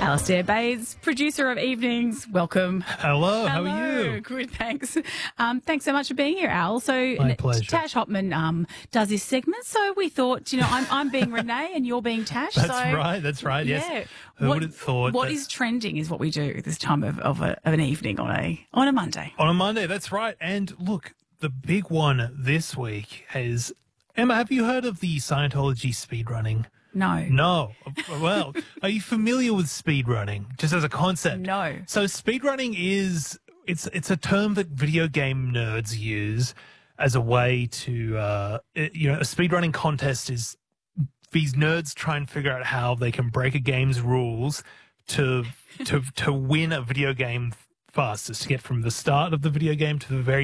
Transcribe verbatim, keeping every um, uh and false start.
Alistair Bays, producer of Evenings, welcome. Hello, how Hello. are you? Good, thanks. Um, thanks so much for being here, Al. So, My pleasure. Tash Hopman um, does this segment, so we thought, you know, I'm, I'm being Renee and you're being Tash. That's so, right, that's right, yes. Yeah. Who what, would have thought What that- is trending is what we do this time of, of, a, of an evening on a on a Monday. On a Monday, that's right. And look, the big one this week is, Emma, have you heard of the Scientology speedrunning? No. No. Well, are you familiar with speedrunning, just as a concept? No. So speedrunning is, it's it's a term that video game nerds use as a way to, uh, it- you know, a speedrunning contest is these nerds try and figure out how they can break a game's rules to to to win a video game fastest, to get from the start of the video game to the very